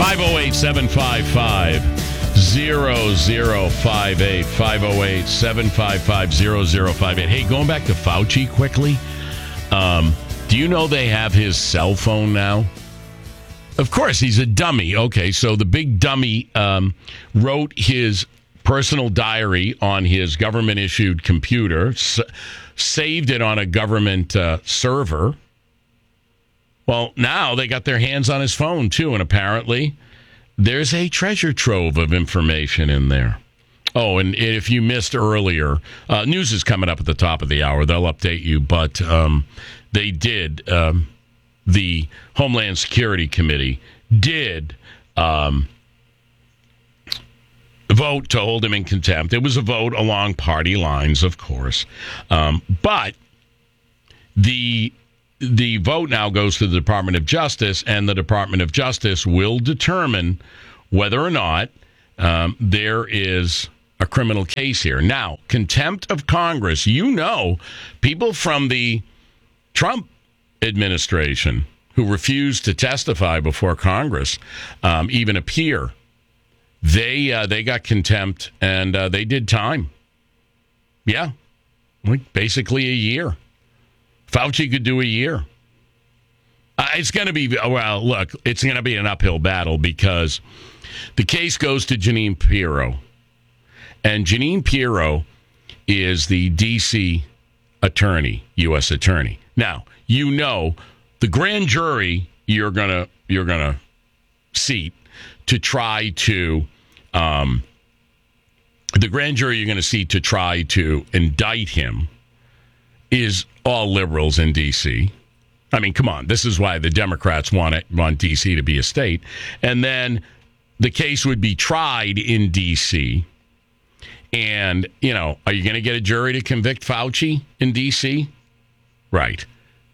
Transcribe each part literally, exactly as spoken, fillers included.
five oh eight, seven five five, zero zero five eight. five oh eight, seven five five, zero zero five eight. Hey, going back to Fauci quickly. Um, do you know they have his cell phone now? Of course, he's a dummy. Okay, so the big dummy um, wrote his personal diary on his government-issued computer, s- saved it on a government uh, server. Well, now they got their hands on his phone, too, and apparently there's a treasure trove of information in there. Oh, and if you missed earlier, uh, news is coming up at the top of the hour. They'll update you, but um, they did, um, the Homeland Security Committee did um, vote to hold him in contempt. It was a vote along party lines, of course. Um, but the the vote now goes to the Department of Justice, and the Department of Justice will determine whether or not um, there is a criminal case here. Now, contempt of Congress, you know, people from the Trump administration who refused to testify before Congress, um, even appear, they uh, they got contempt, and uh, they did time. Yeah, like basically a year. Fauci could do a year. Uh, it's going to be, well, look, it's going to be an uphill battle because the case goes to Jeanine Pirro. And Jeanine Pirro is the D C attorney, U S attorney. Now, you know, the grand jury you're going to you're going to seat to try to, um, the grand jury you're going to seat to try to indict him is all liberals in D C. I mean, come on. This is why the Democrats want it, want D C to be a state. And then the case would be tried in D C. And, you know, are you going to get a jury to convict Fauci in D C? Right.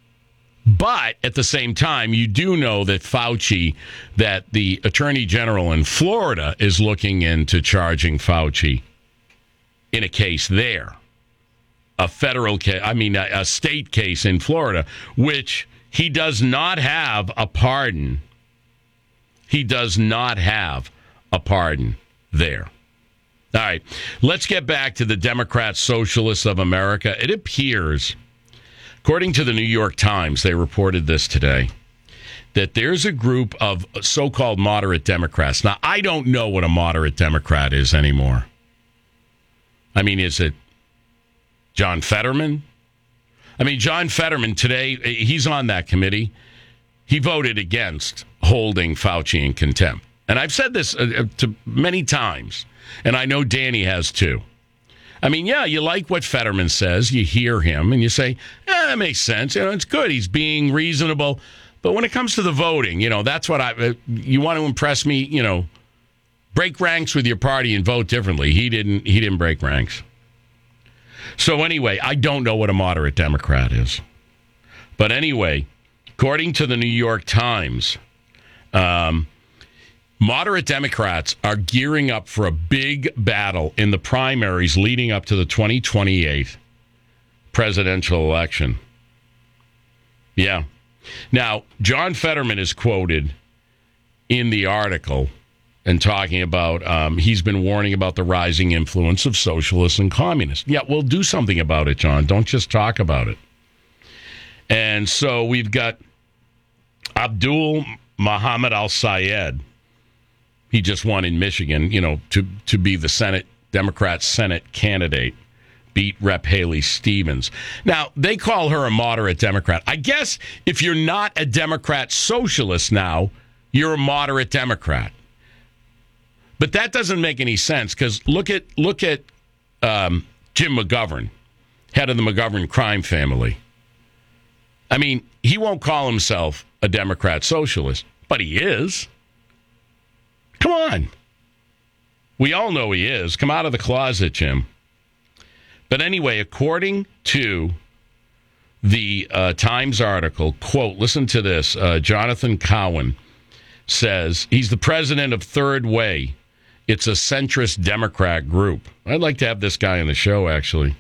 But at the same time, you do know that Fauci, that the Attorney General in Florida is looking into charging Fauci in a case there. A federal case, I mean, a, a state case in Florida, which he does not have a pardon. He does not have a pardon there. All right, let's get back to the Democrat Socialists of America. It appears, according to the New York Times, they reported this today, that there's a group of so-called moderate Democrats. Now, I don't know what a moderate Democrat is anymore. I mean, is it John Fetterman? I mean, John Fetterman today, he's on that committee. He voted against holding Fauci in contempt. And I've said this uh, to many times, and I know Danny has too. I mean, yeah, you like what Fetterman says. You hear him, and you say, eh, that makes sense. You know, it's good. He's being reasonable. But when it comes to the voting, you know, that's what I, uh, you want to impress me, you know, break ranks with your party and vote differently. He didn't, he didn't break ranks. So anyway, I don't know what a moderate Democrat is. But anyway, according to the New York Times, um, moderate Democrats are gearing up for a big battle in the primaries leading up to the twenty twenty-eight presidential election. Yeah. Now, John Fetterman is quoted in the article and talking about, um, he's been warning about the rising influence of socialists and communists. Yeah, well, do something about it, John. Don't just talk about it. And so we've got Abdul Muhammad al-Sayed. He just won in Michigan, you know, to, to be the Senate, Democrat Senate candidate, beat Rep Haley Stevens. Now, they call her a moderate Democrat. I guess if you're not a Democrat socialist now, you're a moderate Democrat. But that doesn't make any sense because look at look at um, Jim McGovern, head of the McGovern crime family. I mean, he won't call himself a Democrat socialist, but he is. Come on. We all know he is. Come out of the closet, Jim. But anyway, according to the uh, Times article, quote, listen to this, uh, Jonathan Cowan says, he's the president of Third Way. It's a centrist Democrat group. I'd like to have this guy on the show, actually.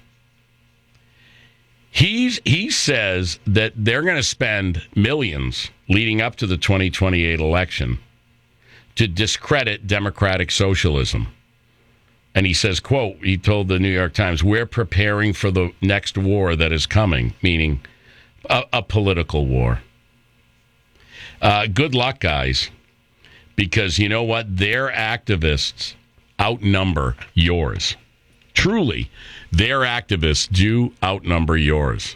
He's, he says that they're going to spend millions leading up to the twenty twenty-eight election to discredit democratic socialism. And he says, quote, he told the New York Times, we're preparing for the next war that is coming, meaning a, a political war. Uh, good luck, guys, because you know what? Their activists outnumber yours. Truly, their activists do outnumber yours.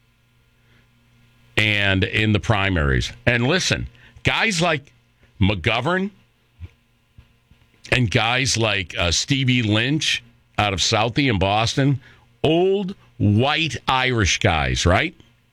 And in the primaries. And listen, guys like McGovern and guys like uh, Stevie Lynch out of Southie in Boston, old white Irish guys, right?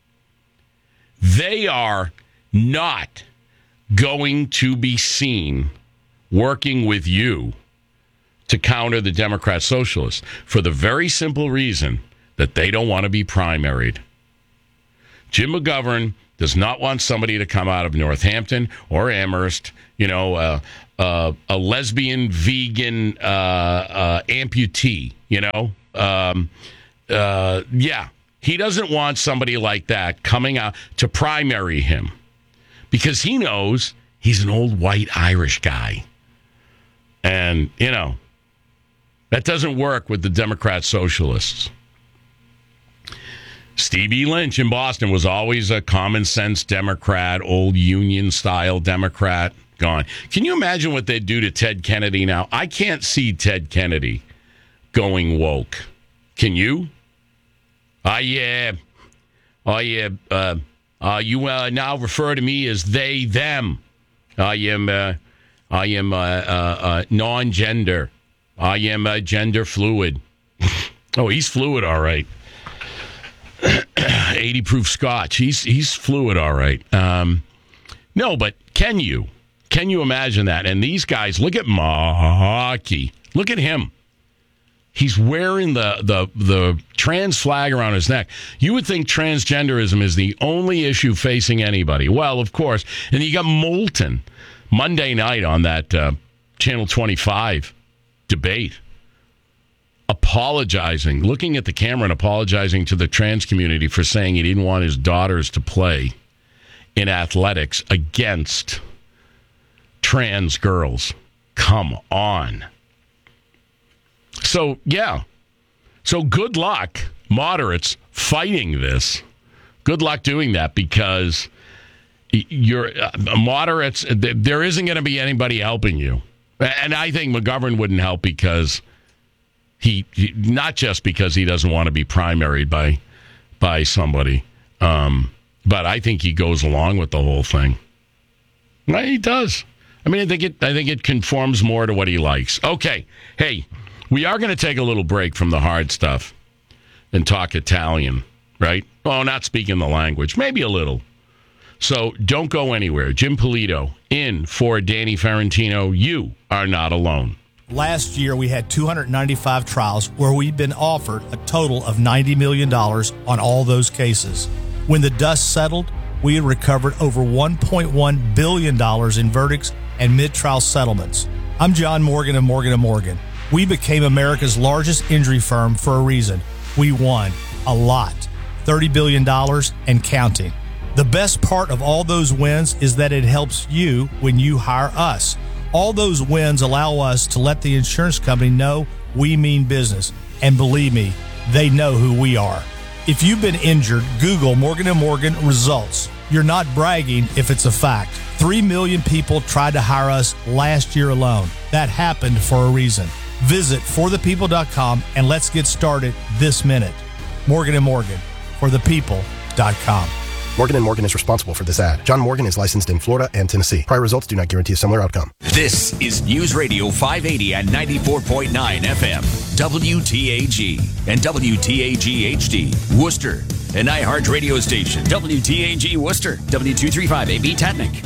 They are not going to be seen working with you to counter the Democrat socialists for the very simple reason that they don't want to be primaried. Jim McGovern does not want somebody to come out of Northampton or Amherst, you know, uh, uh, a lesbian, vegan uh, uh, amputee, you know. Um, uh, yeah, he doesn't want somebody like that coming out to primary him because he knows he's an old white Irish guy. And, you know, that doesn't work with the Democrat socialists. Stevie Lynch in Boston was always a common sense Democrat, old Union style Democrat. Gone. Can you imagine what they'd do to Ted Kennedy now? I can't see Ted Kennedy going woke. Can you? I yeah. Oh yeah. Uh, uh, you uh, now refer to me as they them. I am. Uh, I am uh, uh, uh, non-gender. I am uh, gender fluid. Oh, he's fluid, all right. eighty proof Scotch. He's he's fluid, all right. Um, no, but can you? Can you imagine that? And these guys, look at Mahaki. Look at him. He's wearing the, the, the trans flag around his neck. You would think transgenderism is the only issue facing anybody. Well, of course. And you got Moulton Monday night on that uh, Channel twenty-five debate, apologizing, looking at the camera and apologizing to the trans community for saying he didn't want his daughters to play in athletics against trans girls. Come on. So, yeah. So good luck, moderates, fighting this. Good luck doing that because you're uh, moderates, there isn't going to be anybody helping you. And I think McGovern wouldn't help because he, he not just because he doesn't want to be primaried by by somebody, um, but I think he goes along with the whole thing. Well, he does. I mean, I think it. I think it conforms more to what he likes. Okay, hey, we are going to take a little break from the hard stuff and talk Italian, right? Oh, not speaking the language, maybe a little. So don't go anywhere. Jim Polito in for Danny Ferrantino. You are not alone. Last year, we had two hundred ninety-five trials where we'd been offered a total of ninety million dollars on all those cases. When the dust settled, we had recovered over one point one billion dollars in verdicts and mid-trial settlements. I'm John Morgan of Morgan and Morgan. We became America's largest injury firm for a reason. We won a lot, thirty billion dollars and counting. The best part of all those wins is that it helps you when you hire us. All those wins allow us to let the insurance company know we mean business. And believe me, they know who we are. If you've been injured, Google Morgan and Morgan results. You're not bragging if it's a fact. Three million people tried to hire us last year alone. That happened for a reason. Visit for the people dot com and let's get started this minute. Morgan and Morgan, for the people dot com. Morgan and Morgan is responsible for this ad. John Morgan is licensed in Florida and Tennessee. Prior results do not guarantee a similar outcome. This is News Radio five eighty and ninety-four point nine F M, W T A G, and W T A G H D, Worcester, an iHeart radio station, W T A G Worcester, W two thirty-five A B Tatnick.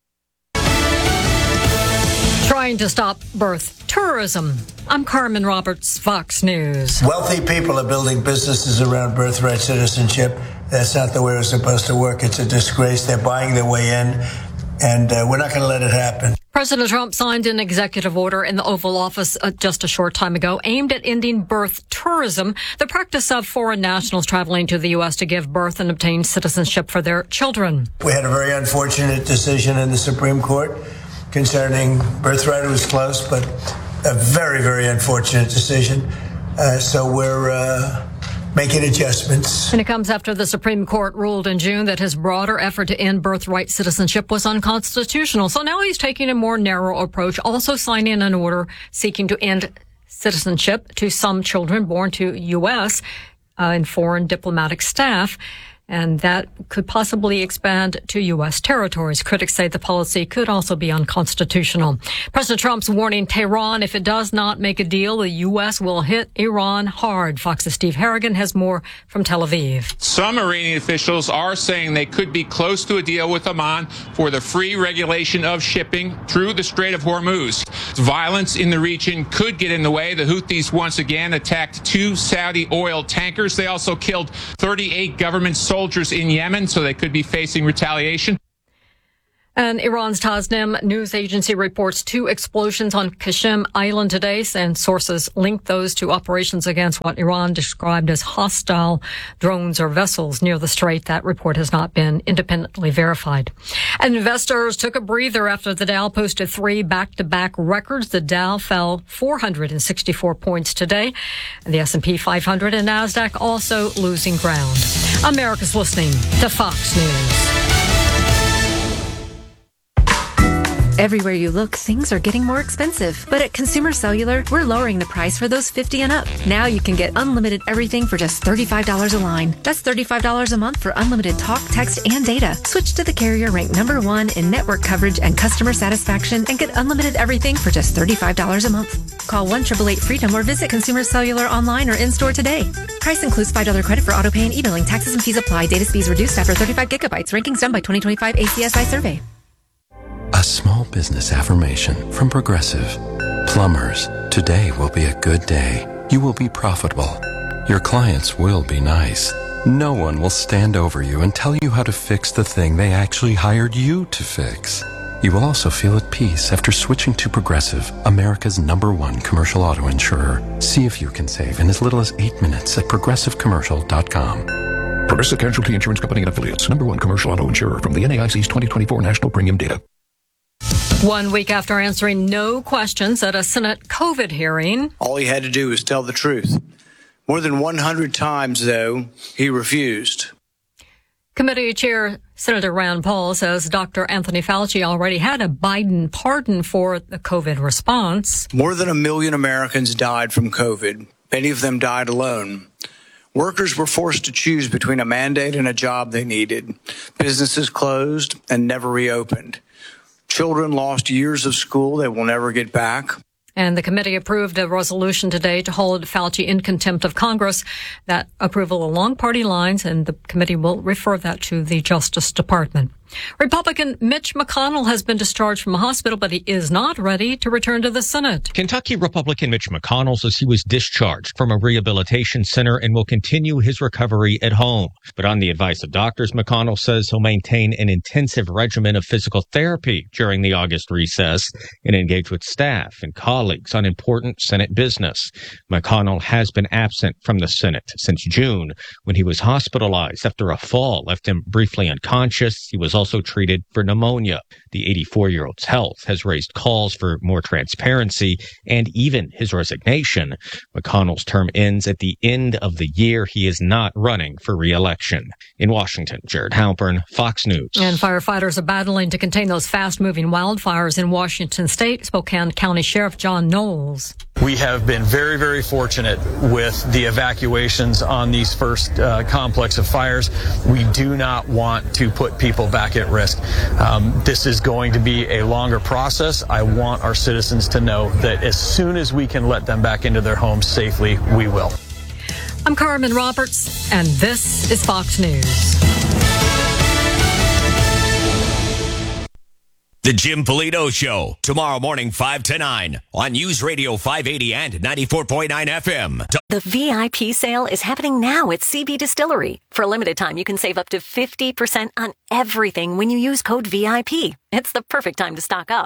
Trying to stop birth tourism. I'm Carmen Roberts, Fox News. Wealthy people are building businesses around birthright citizenship. That's not the way it's supposed to work. It's a disgrace. They're buying their way in, and uh, we're not going to let it happen. President Trump signed an executive order in the Oval Office uh, just a short time ago aimed at ending birth tourism, the practice of foreign nationals traveling to the U S to give birth and obtain citizenship for their children. We had a very unfortunate decision in the Supreme Court concerning birthright. It was close, but a very, very unfortunate decision. Uh, so we're uh, making adjustments. And it comes after the Supreme Court ruled in June that his broader effort to end birthright citizenship was unconstitutional. So now he's taking a more narrow approach, also signing an order seeking to end citizenship to some children born to U S uh, and foreign diplomatic staff. And that could possibly expand to U S territories. Critics say the policy could also be unconstitutional. President Trump's warning Tehran, if it does not make a deal, the U S will hit Iran hard. Fox's Steve Harrigan has more from Tel Aviv. Some Iranian officials are saying they could be close to a deal with Oman for the free regulation of shipping through the Strait of Hormuz. Violence in the region could get in the way. The Houthis once again attacked two Saudi oil tankers. They also killed thirty-eight government soldiers soldiers in Yemen, so they could be facing retaliation. And Iran's Tasnim news agency reports two explosions on Qashem Island today, and sources link those to operations against what Iran described as hostile drones or vessels near the strait. That report has not been independently verified. And investors took a breather after the Dow posted three back-to-back records. The Dow fell four hundred sixty-four points today, and the S and P five hundred and NASDAQ also losing ground. America's listening to Fox News. Everywhere you look, things are getting more expensive. But at Consumer Cellular, we're lowering the price for those fifty and up. Now you can get unlimited everything for just thirty-five dollars a line. That's thirty-five dollars a month for unlimited talk, text, and data. Switch to the carrier ranked number one in network coverage and customer satisfaction and get unlimited everything for just thirty-five dollars a month. Call one eight eight eight FREEDOM or visit Consumer Cellular online or in-store today. Price includes five dollars credit for auto pay and e-billing. Taxes and fees apply. Data speeds reduced after thirty-five gigabytes. Rankings done by twenty twenty-five A C S I survey. A small business affirmation from Progressive. Plumbers, today will be a good day. You will be profitable. Your clients will be nice. No one will stand over you and tell you how to fix the thing they actually hired you to fix. You will also feel at peace after switching to Progressive, America's number one commercial auto insurer. See if you can save in as little as eight minutes at progressive commercial dot com. Progressive Casualty Insurance Company and Affiliates, number one commercial auto insurer from the N A I C's twenty twenty-four National Premium Data. One week after answering no questions at a Senate COVID hearing, all he had to do was tell the truth. More than one hundred times, though, he refused. Committee Chair Senator Rand Paul says Doctor Anthony Fauci already had a Biden pardon for the COVID response. More than a million Americans died from COVID. Many of them died alone. Workers were forced to choose between a mandate and a job they needed. Businesses closed and never reopened. Children lost years of school they will never get back. And the committee approved a resolution today to hold Fauci in contempt of Congress. That approval along party lines, and the committee will refer that to the Justice Department. Republican Mitch McConnell has been discharged from a hospital, but he is not ready to return to the Senate. Kentucky Republican Mitch McConnell says he was discharged from a rehabilitation center and will continue his recovery at home. But on the advice of doctors, McConnell says he'll maintain an intensive regimen of physical therapy during the August recess and engage with staff and colleagues on important Senate business. McConnell has been absent from the Senate since June when he was hospitalized after a fall left him briefly unconscious. He was also treated for pneumonia. The eighty-four-year-old's health has raised calls for more transparency and even his resignation. McConnell's term ends at the end of the year. He is not running for re-election. In Washington, Jared Halpern, Fox News. And firefighters are battling to contain those fast-moving wildfires in Washington State. Spokane County Sheriff John Knowles. We have been very, very fortunate with the evacuations on these first uh, complex of fires. We do not want to put people back at risk. Um, this is going to be a longer process. I want our citizens to know that as soon as we can let them back into their homes safely, we will. I'm Carmen Roberts, and this is Fox News. The Jim Polito Show, tomorrow morning five to nine on News Radio five eighty and ninety-four point nine F M. The V I P sale is happening now at C B Distillery. For a limited time, you can save up to fifty percent on everything when you use code V I P. It's the perfect time to stock up.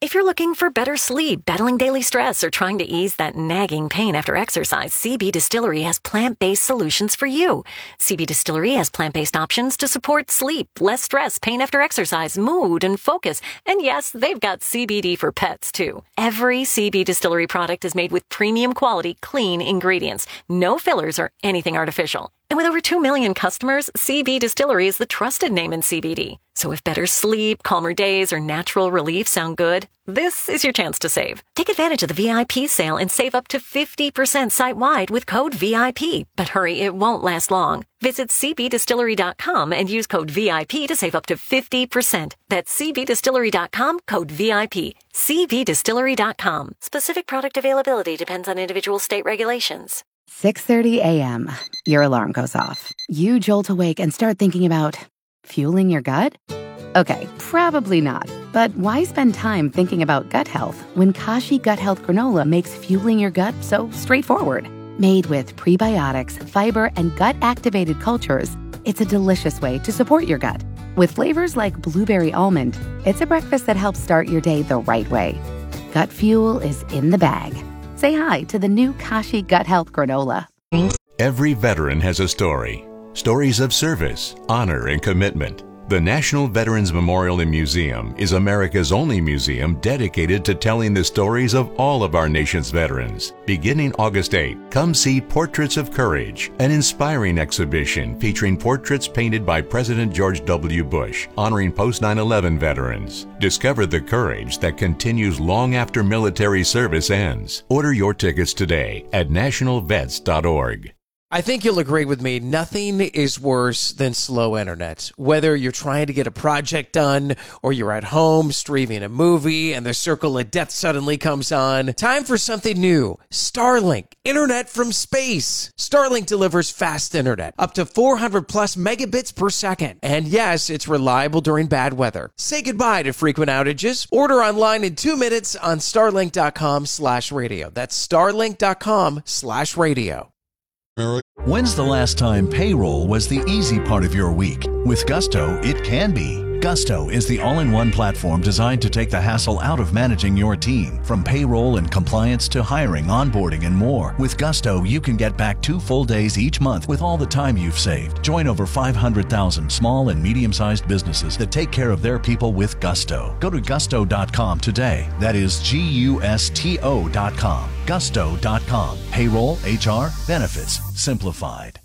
If you're looking for better sleep, battling daily stress, or trying to ease that nagging pain after exercise, C B Distillery has plant-based solutions for you. C B Distillery has plant-based options to support sleep, less stress, pain after exercise, mood, and focus. And yes, they've got C B D for pets, too. Every C B Distillery product is made with premium quality, clean ingredients. No fillers or anything artificial. And with over two million customers, C B Distillery is the trusted name in C B D. So if better sleep, calmer days, or natural relief sound good, this is your chance to save. Take advantage of the V I P sale and save up to fifty percent site-wide with code V I P. But hurry, it won't last long. Visit C B distillery dot com and use code V I P to save up to fifty percent. That's C B distillery dot com, code V I P. C B distillery dot com. Specific product availability depends on individual state regulations. six thirty a.m. Your alarm goes off. You jolt awake and start thinking about fueling your gut? Okay, probably not. But why spend time thinking about gut health when Kashi Gut Health Granola makes fueling your gut so straightforward? Made with prebiotics, fiber, and gut-activated cultures, it's a delicious way to support your gut. With flavors like blueberry almond, it's a breakfast that helps start your day the right way. Gut fuel is in the bag. Say hi to the new Kashi Gut Health Granola. Every veteran has a story. Stories of service, honor, and commitment. The National Veterans Memorial and Museum is America's only museum dedicated to telling the stories of all of our nation's veterans. Beginning August eighth, come see Portraits of Courage, an inspiring exhibition featuring portraits painted by President George W. Bush, honoring post nine eleven veterans. Discover the courage that continues long after military service ends. Order your tickets today at national vets dot org. I think you'll agree with me, nothing is worse than slow internet. Whether you're trying to get a project done or you're at home streaming a movie and the circle of death suddenly comes on, time for something new. Starlink, internet from space. Starlink delivers fast internet, up to four hundred plus megabits per second. And yes, it's reliable during bad weather. Say goodbye to frequent outages. Order online in two minutes on starlink dot com slash radio. That's starlink dot com slash radio. When's the last time payroll was the easy part of your week? With Gusto, it can be. Gusto is the all-in-one platform designed to take the hassle out of managing your team. From payroll and compliance to hiring, onboarding, and more. With Gusto, you can get back two full days each month with all the time you've saved. Join over five hundred thousand small and medium-sized businesses that take care of their people with Gusto. Go to gusto dot com today. That is G U S T O dot com. gusto dot com. Payroll, H R, benefits, simplified.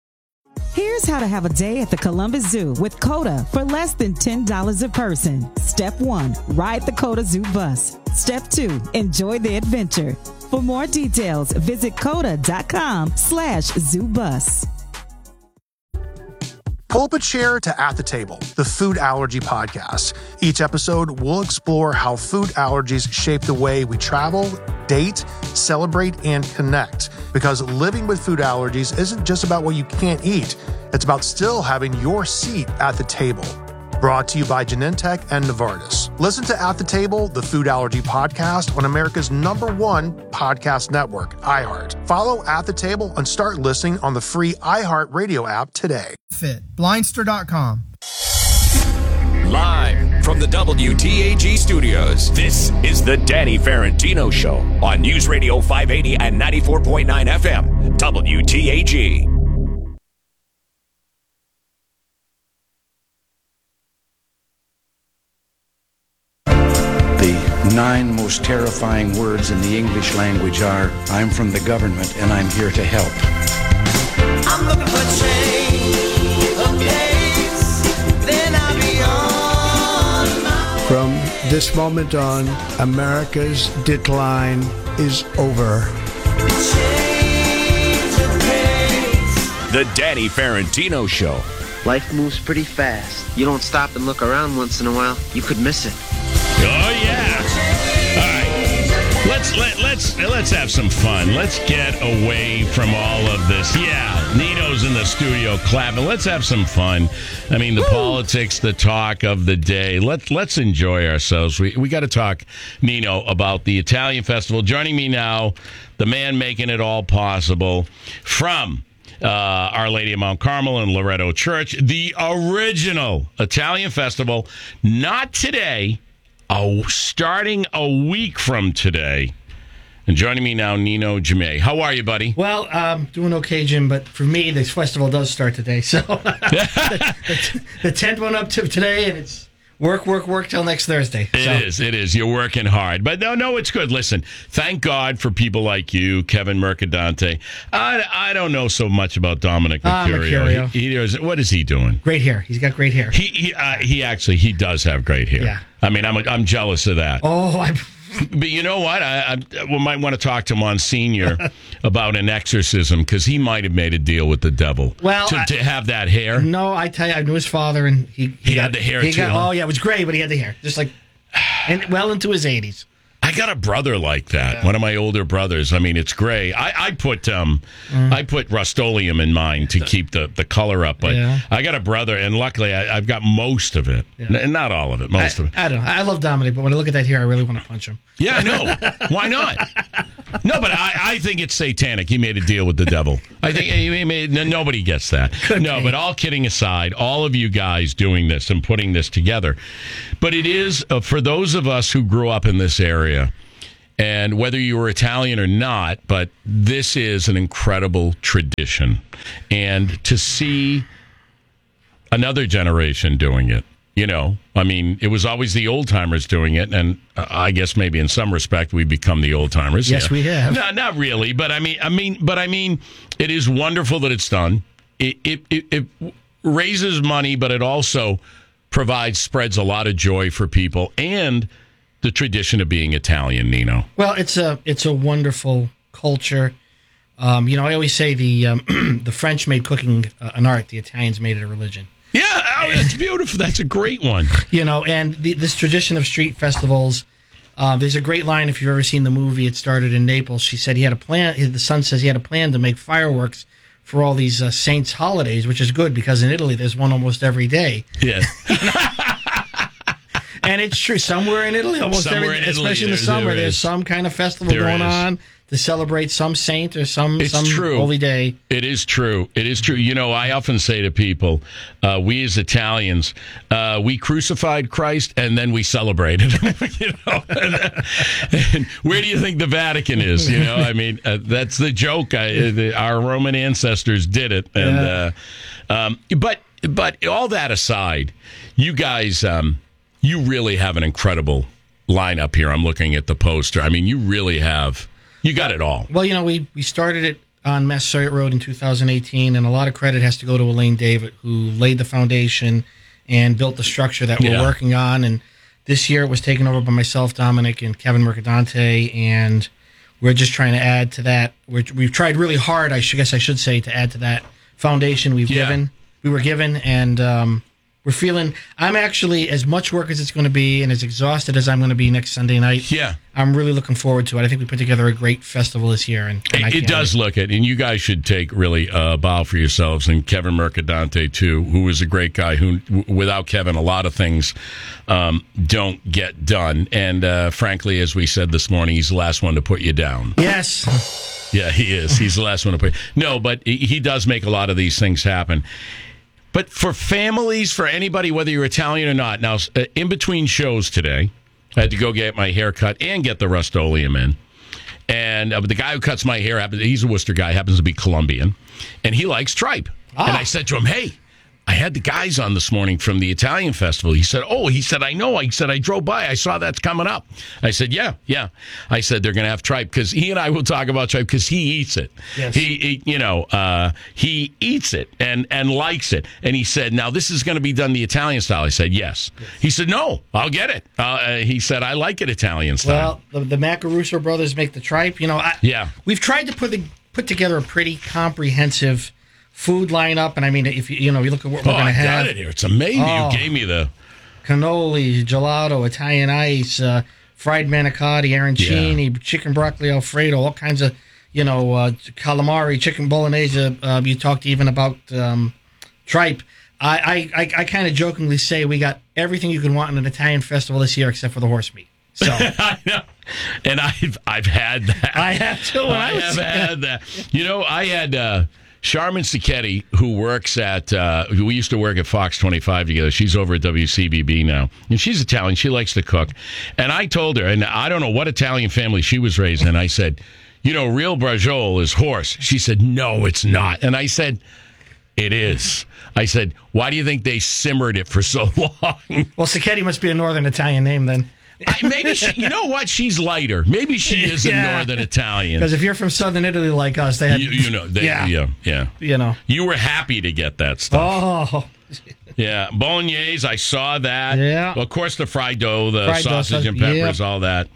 Here's how to have a day at the Columbus Zoo with COTA for less than ten dollars a person. Step one, ride the COTA Zoo bus. Step two, enjoy the adventure. For more details, visit coda dot com slash zoo bus. Pull up a chair to At the Table, the food allergy podcast. Each episode, we'll explore how food allergies shape the way we travel, date, celebrate, and connect. Because living with food allergies isn't just about what you can't eat. It's about still having your seat at the table. Brought to you by Genentech and Novartis. Listen to At the Table, the food allergy podcast on America's number one podcast network, iHeart. Follow At the Table and start listening on the free iHeart Radio app today. Fit. Blindster dot com. Live from the W T A G studios, this is the Danny Ferentino Show on News Radio five eighty and ninety-four point nine F M, W T A G. The nine most terrifying words in the English language are, I'm from the government and I'm here to help. I'm looking for change of pace, then I'll be on my way. From this moment on, America's decline is over. Change of pace. The Danny Ferentino Show. Life moves pretty fast. You don't stop and look around once in a while, you could miss it. Oh yeah! All right, let's let let's let's have some fun. Let's get away from all of this. Yeah, Nino's in the studio clapping. Let's have some fun. I mean, the Woo. politics, the talk of the day. Let let's enjoy ourselves. We we got to talk, Nino, about the Italian festival. Joining me now, the man making it all possible from Uh, Our Lady of Mount Carmel and Loretto Church, the original Italian festival, not today, oh, starting a week from today. And joining me now, Nino Jame. How are you, buddy? Well, um, doing okay, Jim, but for me, this festival does start today. So the, the, the tent went up to today, and it's work, work, work till next Thursday. It so. is, it is. You're working hard. But no, no, it's good. Listen, thank God for people like you, Kevin Mercadante. I, I don't know so much about Dominic Ah, Mercurio. Mercurio. He, he does, what is he doing? Great hair. He's got great hair. He he, uh, he actually, he does have great hair. Yeah. I mean, I'm I'm jealous of that. Oh, I'm... But you know what? I, I we might want to talk to Monsignor about an exorcism because he might have made a deal with the devil. Well, to, I, to have that hair. No, I tell you, I knew his father, and he he, he got, had the hair he too. got, huh? Oh yeah, it was great, but he had the hair, just like, and well into his eighties. I got a brother like that. Yeah. One of my older brothers. I mean, it's gray. I, I put um, mm. I put Rust-Oleum in mine to keep the, the color up. But yeah. I got a brother, and luckily I, I've got most of it. Yeah. N- not all of it, most I, of it. I don't know. I love Dominic, but when I look at that hair, I really want to punch him. Yeah, I know. Why not? No, but I, I think it's satanic. He made a deal with the devil. I think he made, nobody gets that. Could no, be. But all kidding aside, all of you guys doing this and putting this together. But it is, uh, for those of us who grew up in this area, and whether you were Italian or not, but this is an incredible tradition. And to see another generation doing it, you know, I mean, it was always the old timers doing it, and uh, I guess maybe in some respect we've become the old timers. Yes, yeah. we have. No, not really, but I mean, I mean, but I mean, it is wonderful that it's done. It it it, it raises money, but it also provides spreads a lot of joy for people and the tradition of being Italian, Nino. Well, it's a it's a wonderful culture. Um, you know, I always say the um, the French made cooking uh, an art, the Italians made it a religion. Yeah, oh, that's beautiful. That's a great one. You know, and the, this tradition of street festivals. Uh, there's a great line if you've ever seen the movie. It started in Naples. She said he had a plan. The son says he had a plan to make fireworks for all these uh, saints' holidays, which is good because in Italy there's one almost every day. Yeah. And it's true. Somewhere in Italy, almost Somewhere every, in Italy, especially in the there- summer, there there's is. some kind of festival There going is. on to celebrate some saint or some It's some true. holy day. It is true. It is true. You know, I often say to people, uh, we as Italians, uh, we crucified Christ and then we celebrated. You know, and, and where do you think the Vatican is? You know, I mean, uh, that's the joke. I, the, our Roman ancestors did it, and Yeah. uh, um, but but all that aside, you guys, um, you really have an incredible lineup here. I'm looking at the poster. I mean, you really have. You got it all. Well, you know, we, we started it on Massasoit Road in two thousand eighteen, and a lot of credit has to go to Elaine David, who laid the foundation and built the structure that we're Yeah. working on. And this year it was taken over by myself, Dominic, and Kevin Mercadante, and we're just trying to add to that. We're, we've tried really hard, I should, guess I should say, to add to that foundation we've Yeah. given. We were given, and um, we're feeling. I'm actually as much work as it's going to be, and as exhausted as I'm going to be next Sunday night. Yeah. I'm really looking forward to it. I think we put together a great festival this year, and, and I It, it can't does wait. look it, and you guys should take really a bow for yourselves. And Kevin Mercadante too, who is a great guy. Who, w- without Kevin, a lot of things um, don't get done. And uh, frankly, as we said this morning, he's the last one to put you down. Yes. Yeah, he is. He's the last one to put. No, but he, he does make a lot of these things happen. But for families, for anybody, whether you're Italian or not, now uh, in between shows today, I had to go get my hair cut and get the Rust-Oleum in. And uh, the guy who cuts my hair, happens, he's a Worcester guy, happens to be Colombian, and he likes tripe. Ah. And I said to him, hey, I had the guys on this morning from the Italian festival. He said, oh, he said, I know. I said, I drove by. I saw that's coming up. I said, yeah, yeah. I said, they're going to have tripe because he and I will talk about tripe because he eats it. Yes. He, he, you know, uh, he eats it and, and likes it. And he said, now this is going to be done the Italian style. I said, yes. yes. He said, no, I'll get it. Uh, uh, he said, I like it Italian style. Well, the, the Macaruso brothers make the tripe. You know, I, Yeah. we've tried to put the, put together a pretty comprehensive food lineup, and I mean, if you you know, you look at what we're Oh, going to I have. got it here. It's amazing. Oh. You gave me the... Cannoli, gelato, Italian ice, uh, fried manicotti, arancini, chicken broccoli alfredo, all kinds of, you know, uh, calamari, chicken bolognese. Uh, you talked even about um, tripe. I, I, I, I kind of jokingly say we got everything you can want in an Italian festival this year except for the horse meat. So I know. And I've I've had that. I have too. when I was- have had that. You know, I had uh, Charmin Sacchetti, who works at, uh, we used to work at Fox twenty-five together. She's over at W C B B now. And she's Italian. She likes to cook. And I told her, and I don't know what Italian family she was raised in. I said, you know, real braciole is horse. She said, no, it's not. And I said, it is. I said, why do you think they simmered it for so long? Well, Sacchetti must be a Northern Italian name then. I, maybe she, you know what? She's lighter. Maybe she is Yeah. a Northern Italian. Because if you're from Southern Italy like us, they had... You, you know, they, yeah. yeah, yeah. You know. You were happy to get that stuff. Oh. Yeah, bolognese, I saw that. Yeah. Well, of course, the fried dough, the Fried dough, sausage and peppers, yep. all that.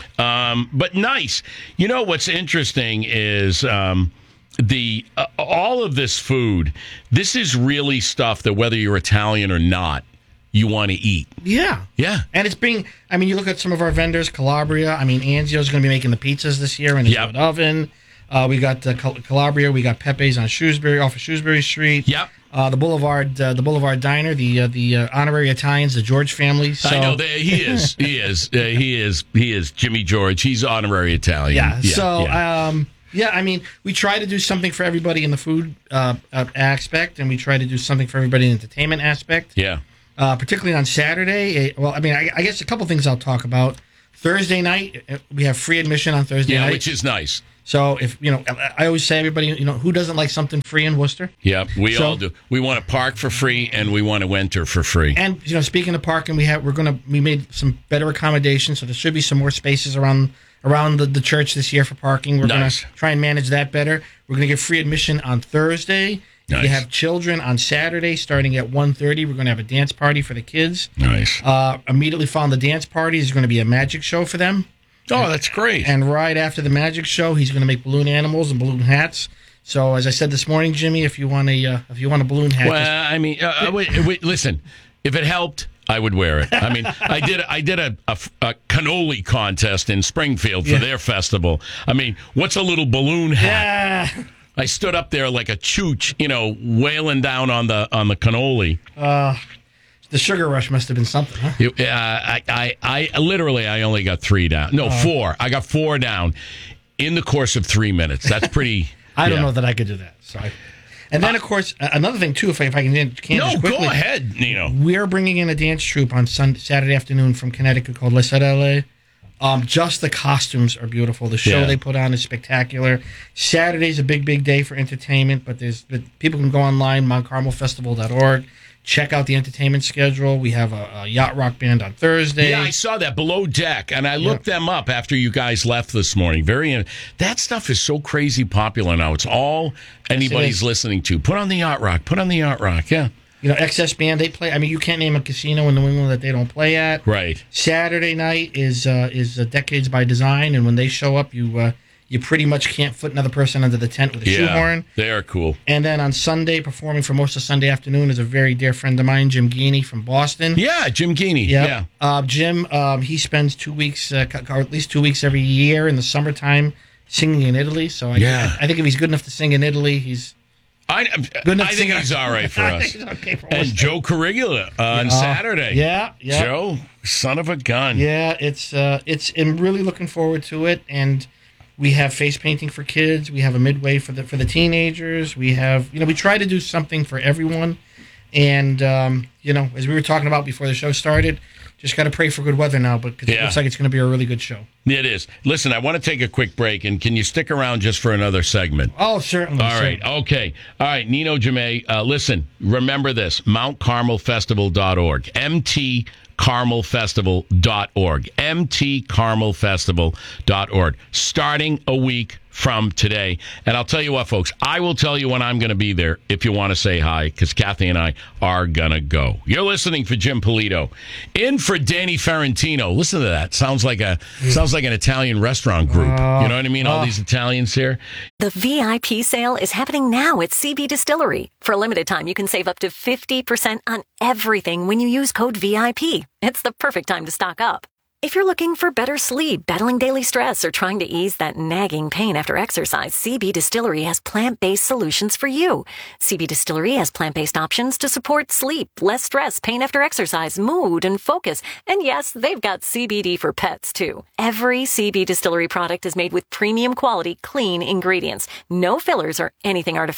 Um, but nice. You know, what's interesting is... Um, The uh, all of this food, this is really stuff that whether you're Italian or not, you want to eat. Yeah. Yeah. And it's being, I mean, you look at some of our vendors, Calabria. I mean, Anzio's going to be making the pizzas this year in his Yep. own oven. Uh, we got uh, Cal- Calabria. We got Pepe's on Shrewsbury, off of Shrewsbury Street. Yep. Uh, the Boulevard, uh, the Boulevard Diner, the uh, the uh, honorary Italians, the George family. So. I know that he is. He is. Uh, he is. He is. Jimmy George. He's honorary Italian. Yeah. so, yeah. um, yeah, I mean, we try to do something for everybody in the food uh, uh, aspect, and we try to do something for everybody in the entertainment aspect. Yeah. Uh, particularly on Saturday. eh, Well, I mean, I, I guess a couple things I'll talk about. Thursday night, eh, we have free admission on Thursday Yeah, night. which is nice. So if, you know, I I always say everybody, you know, who doesn't like something free in Worcester? Yeah, we So- all do. We want to park for free and we want to enter for free. And, you know, speaking of parking, we have, we're going to, we made some better accommodations, so there should be some more spaces around around the, the church this year for parking. We're Nice. going to try and manage that better. We're going to get free admission on Thursday. If Nice. you have children on Saturday, starting at one thirty, we're going to have a dance party for the kids. Nice. Uh, immediately following the dance party is going to be a magic show for them. Oh, that's great. And right after the magic show, he's going to make balloon animals and balloon hats. So, as I said this morning, Jimmy, if you want a uh, if you want a balloon hat, Well, I mean, uh, uh, wait, wait, listen. If it helped, I would wear it. I mean, I did I did a, a, a cannoli contest in Springfield for Yeah. their festival. I mean, what's a little balloon hat? Yeah. I stood up there like a chooch, you know, wailing down on the on the cannoli. uh, the sugar rush must have been something, huh? You- uh, I, I, I literally, I only got three down. No, Oh. four. I got four down in the course of three minutes. That's pretty. I don't yeah. know that I could do that. So, I, and then of course a- another thing too, if I, if I can, can No, just quickly, go ahead, Nino. We're bringing in a dance troupe on Sunday, Saturday afternoon from Connecticut called Les L. Um, just the costumes are beautiful. The show Yeah. they put on is spectacular. Saturday's a big, big day for entertainment, but there's but people can go online, mount carmel festival dot org, check out the entertainment schedule. We have a, a yacht rock band on Thursday. Yeah, I saw that Below Deck, and I looked them up after you guys left this morning. Very, that stuff is so crazy popular now. It's all anybody's is. listening to. Put on the yacht rock. Put on the yacht rock. Yeah, You know, X S Band, they play. I mean, you can't name a casino in New England that they don't play at. right. Saturday night is uh, is uh, Decades by Design, and when they show up, you uh, you pretty much can't foot another person under the tent with a Yeah, shoehorn. they are cool. And then on Sunday, performing for most of Sunday afternoon is a very dear friend of mine, Jim Geeney from Boston. Yeah, Jim Geeney. Yep. Yeah. Uh, Jim, um, he spends two weeks, uh, or at least two weeks every year in the summertime singing in Italy. So I, Yeah. I think if he's good enough to sing in Italy, he's I, good enough I to think sing- he's all right for I us. think he's okay for And us. Joe Corrigula on Yeah. Saturday. Yeah, yeah. Joe, son of a gun. Yeah, it's uh, it's. I'm really looking forward to it, and we have face painting for kids. We have a midway for the for the teenagers. We have, you know, we try to do something for everyone, and um, you know, as we were talking about before the show started, just got to pray for good weather now. But 'cause it Yeah. looks like it's going to be a really good show. It is. Listen, I want to take a quick break, and can you stick around just for another segment? Oh, certainly. All right. certainly. Okay. All right. Nino Jame, uh, listen, remember this mount carmel festival dot org. M T carmel festival dot org. M T carmel festival dot org. Starting a week from today. And I'll tell you what, folks, I will tell you when I'm going to be there if you want to say hi, because Kathy and I are going to go. You're listening for Jim Polito. In for Danny Ferrantino. Listen to that. Sounds like a sounds like an Italian restaurant group. Uh, you know what I mean? All uh. these Italians here. The V I P sale is happening now at C B Distillery. For a limited time, you can save up to fifty percent on everything when you use code V I P. It's the perfect time to stock up. If you're looking for better sleep, battling daily stress, or trying to ease that nagging pain after exercise, C B Distillery has plant-based solutions for you. C B Distillery has plant-based options to support sleep, less stress, pain after exercise, mood, and focus. And yes, they've got C B D for pets, too. Every C B Distillery product is made with premium quality, clean ingredients. No fillers or anything artificial.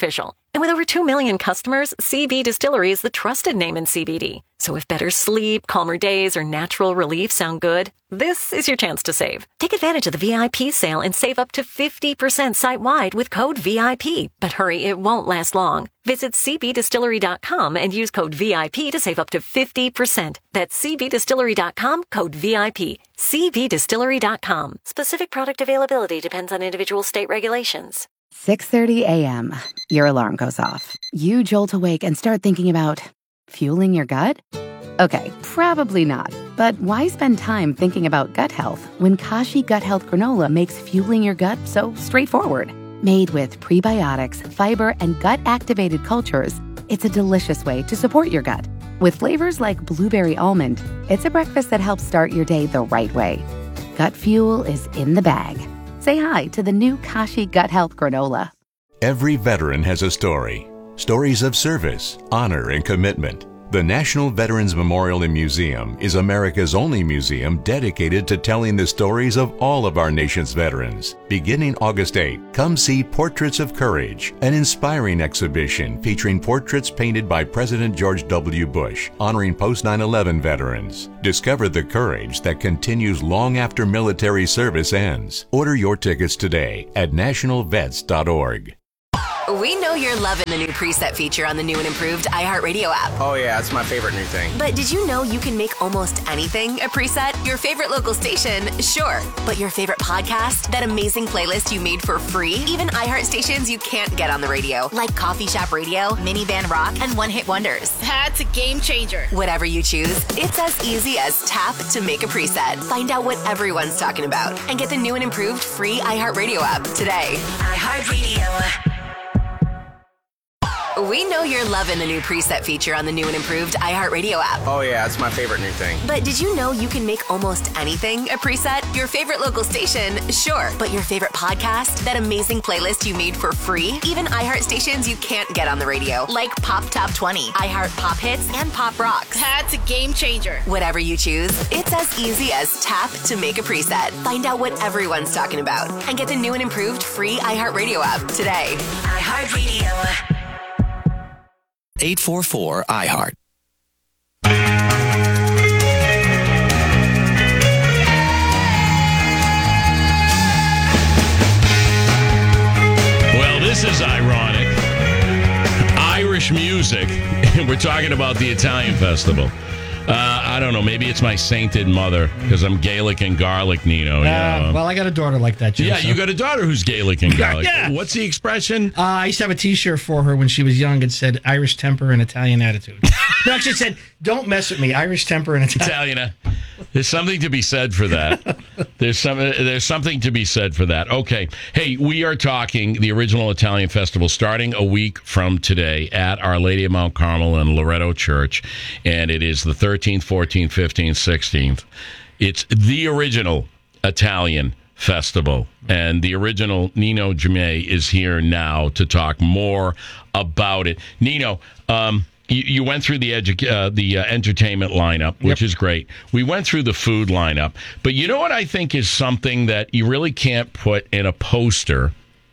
And with over two million customers, C B Distillery is the trusted name in C B D. So if better sleep, calmer days, or natural relief sound good, this is your chance to save. Take advantage of the V I P sale and save up to fifty percent site-wide with code V I P. But hurry, it won't last long. Visit c b distillery dot com and use code V I P to save up to fifty percent. That's c b distillery dot com, code V I P. c b distillery dot com. Specific product availability depends on individual state regulations. six thirty a.m. Your alarm goes off. You jolt awake and start thinking about fueling your gut? Okay, probably not. But why spend time thinking about gut health when Kashi Gut Health Granola makes fueling your gut so straightforward? Made with prebiotics, fiber, and gut-activated cultures, it's a delicious way to support your gut. With flavors like blueberry almond, it's a breakfast that helps start your day the right way. Gut fuel is in the bag. Say hi to the new Kashi Gut Health Granola. Every veteran has a story. Stories of service, honor, and commitment. The National Veterans Memorial and Museum is America's only museum dedicated to telling the stories of all of our nation's veterans. Beginning August eighth, come see Portraits of Courage, an inspiring exhibition featuring portraits painted by President George W. Bush, honoring post nine eleven veterans. Discover the courage that continues long after military service ends. Order your tickets today at national vets dot org. We know you're loving the new preset feature on the new and improved iHeartRadio app. Oh yeah, it's my favorite new thing. But did you know you can make almost anything a preset? Your favorite local station, sure. But your favorite podcast? That amazing playlist you made for free? Even iHeart stations you can't get on the radio, like Coffee Shop Radio, Minivan Rock, and One Hit Wonders. That's a game changer. Whatever you choose, it's as easy as tap to make a preset. Find out what everyone's talking about and get the new and improved free iHeartRadio app today. iHeartRadio. We know you're loving the new preset feature on the new and improved iHeartRadio app. Oh yeah, it's my favorite new thing. But did you know you can make almost anything a preset? Your favorite local station, sure. But your favorite podcast? That amazing playlist you made for free? Even iHeart stations you can't get on the radio, like Pop Top twenty, iHeart Pop Hits, and Pop Rocks. That's a game changer. Whatever you choose, it's as easy as tap to make a preset. Find out what everyone's talking about and get the new and improved free iHeartRadio app today. iHeartRadio. eight four four iHeart. Well, this is ironic. Irish music. We're talking about the Italian festival. Uh, I don't know. Maybe it's my sainted mother because I'm Gaelic and garlic, Nino. Uh, Yeah. well, I got a daughter like that, Joe. Yeah, so. you got a daughter who's Gaelic and garlic. Yeah. What's the expression? Uh, I used to have a T-shirt for her when she was young. It said Irish temper and Italian attitude. No, actually, it said, don't mess with me. Irish temper and Italian. Italian. There's something to be said for that. There's some. There's something to be said for that. Okay. Hey, we are talking the original Italian festival starting a week from today at Our Lady of Mount Carmel and Loretto Church, and it is the thirteenth, fourteenth, fifteenth, sixteenth. It's the original Italian festival, and the original Nino Jamay is here now to talk more about it. Nino, um, you, you went through the edu- uh, the uh, entertainment lineup, which Yep. is great. We went through the food lineup, but you know what I think is something that you really can't put in a poster,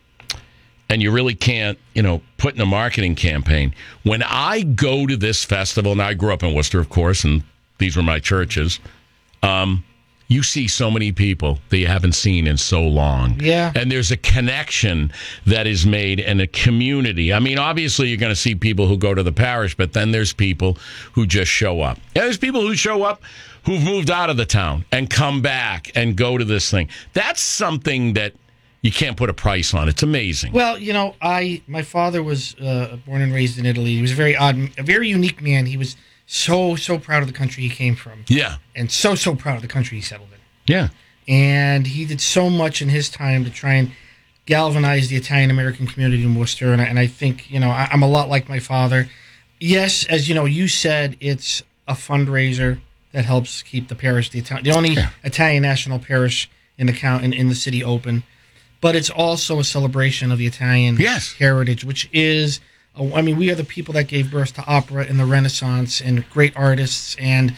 and you really can't, you know, put in a marketing campaign. When I go to this festival, and I grew up in Worcester, of course, and these were my churches, um, you see so many people that you haven't seen in so long. Yeah. And there's a connection that is made and a community. I mean, obviously, you're going to see people who go to the parish, but then there's people who just show up. Yeah, there's people who show up who've moved out of the town and come back and go to this thing. That's something that you can't put a price on. It's amazing. Well, you know, I my father was uh, born and raised in Italy. He was a very odd, a very unique man. He was so, so proud of the country he came from. Yeah. And so, so proud of the country he settled in. Yeah. And he did so much in his time to try and galvanize the Italian-American community in Worcester. And I, and I think, you know, I, I'm a lot like my father. Yes, as you know, you said, it's a fundraiser that helps keep the parish, the, Italian, the only yeah. Italian national parish in the, count, in, in the city open. But it's also a celebration of the Italian yes. heritage, which is... I mean, we are the people that gave birth to opera and the Renaissance and great artists and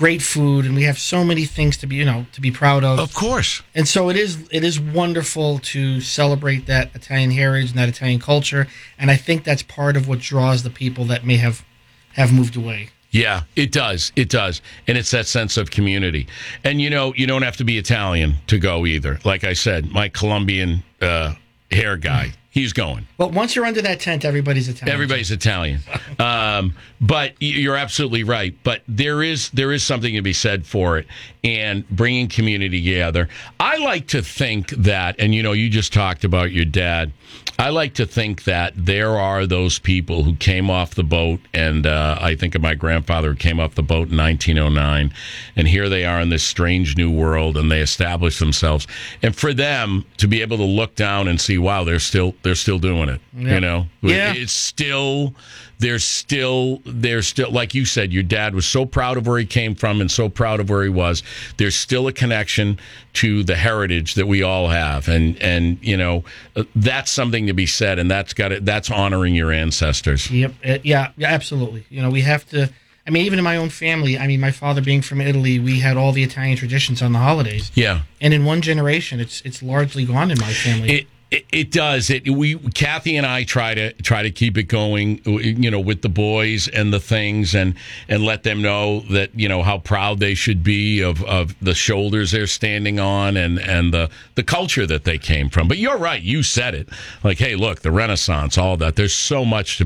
great food, and we have so many things to be, you know, to be proud of. Of course. And so it is it is wonderful to celebrate that Italian heritage and that Italian culture, and I think that's part of what draws the people that may have have moved away. Yeah, it does. It does. And it's that sense of community. And, you know, you don't have to be Italian to go either. Like I said, my Colombian uh, hair guy, he's going. But once you're under that tent, everybody's Italian. Everybody's Italian. um, but you're absolutely right. But there is there is something to be said for it and bringing community together. I like to think that, and, you know, you just talked about your dad. I like to think that there are those people who came off the boat, and uh, I think of my grandfather who came off the boat in nineteen oh nine, and here they are in this strange new world, and they established themselves. And for them to be able to look down and see, wow, they're still they're still doing it. Yeah. You know, Yeah. it's still they're still they're still like you said. Your dad was so proud of where he came from and so proud of where he was. There's still a connection to the heritage that we all have, and and you know that's something to be said, and that's got it. That's honoring your ancestors. Yep. Uh, yeah. Yeah. Absolutely. You know, we have to. I mean, even in my own family. I mean, my father being from Italy, we had all the Italian traditions on the holidays. Yeah. And in one generation, it's it's largely gone in my family. It, It, it does. It we Kathy and I try to try to keep it going, you know, with the boys and the things, and and let them know that, you know, how proud they should be of, of the shoulders they're standing on, and, and the the culture that they came from. But you're right. You said it. Like, hey, look, the Renaissance, all that. There's so much to